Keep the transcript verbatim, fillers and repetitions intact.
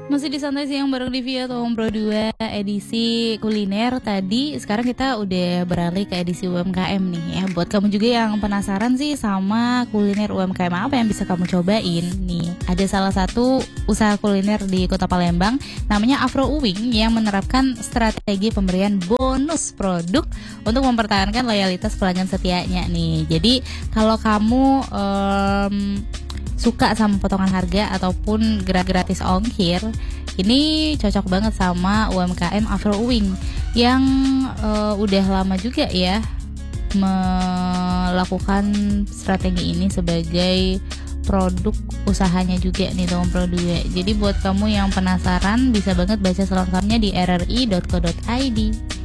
Masih di Santai Siang bareng Divya Tom Pro dua edisi kuliner tadi. Sekarang kita udah beralih ke edisi U M K M nih ya. Buat kamu juga yang penasaran sih sama kuliner U M K M apa yang bisa kamu cobain nih. Ada salah satu usaha kuliner di Kota Palembang namanya Afro Uwing yang menerapkan strategi pemberian bonus produk untuk mempertahankan loyalitas pelanggan setianya nih. Jadi kalau kamu um, suka sama potongan harga ataupun gratis ongkir, ini cocok banget sama U M K M Afro Uwing yang uh, udah lama juga ya melakukan strategi ini sebagai produk usahanya juga nih Tom Pro dua. Jadi buat kamu yang penasaran bisa banget baca selengkapnya di r r i dot co dot i d.